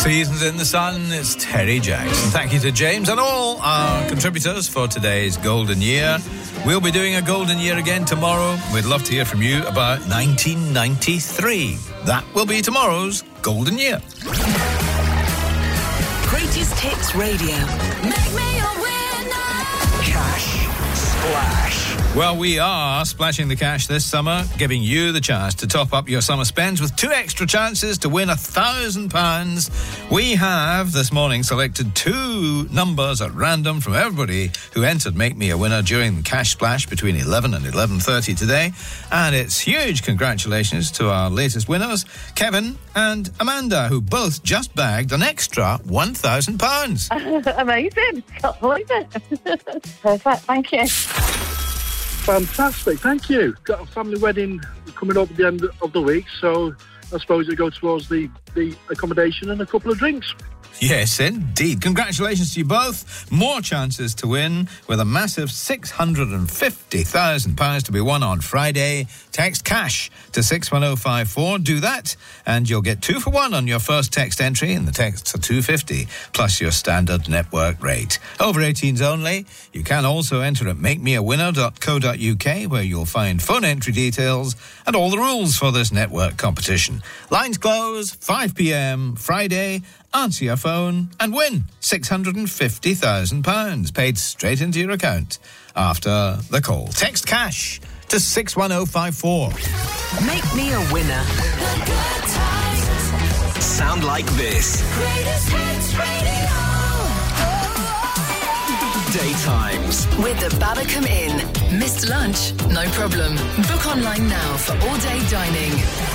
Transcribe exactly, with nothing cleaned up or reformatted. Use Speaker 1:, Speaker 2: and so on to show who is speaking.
Speaker 1: Seasons in the Sun, it's Terry Jackson. Thank you to James and all our contributors for today's Golden Year. We'll be doing a Golden Year again tomorrow. We'd love to hear from you about nineteen ninety-three. That will be tomorrow's Golden Year.
Speaker 2: Greatest Hits Radio. Make me a winner.
Speaker 3: Cash Splash.
Speaker 1: Well, we are splashing the cash this summer, giving you the chance to top up your summer spends with two extra chances to win a thousand pounds. We have this morning selected two numbers at random from everybody who entered Make Me a Winner during the cash splash between eleven and eleven thirty today. And it's huge congratulations to our latest winners, Kevin and Amanda, who both just bagged an extra one thousand pounds.
Speaker 4: Amazing. Can't believe it. Perfect. Thank you.
Speaker 5: Fantastic, thank you. Got a family wedding coming up at the end of the week, so I suppose it goes towards the, the accommodation and a couple of drinks.
Speaker 1: Yes, indeed. Congratulations to you both. More chances to win with a massive six hundred fifty thousand pounds to be won on Friday. Text CASH to six one oh five four. Do that, and you'll get two for one on your first text entry, and the texts are two hundred fifty plus your standard network rate. Over eighteens only. You can also enter at make me a winner dot co dot uk, where you'll find phone entry details and all the rules for this network competition. Lines close five p.m. Friday. Answer your phone and win six hundred fifty thousand pounds paid straight into your account after the call. Text CASH to six one oh five four.
Speaker 2: Make me a winner. The good times.
Speaker 3: Sound like this.
Speaker 2: Greatest Hits Radio.
Speaker 3: Daytimes.
Speaker 2: With the Babacom Inn. Missed lunch? No problem. Book online now for all-day dining.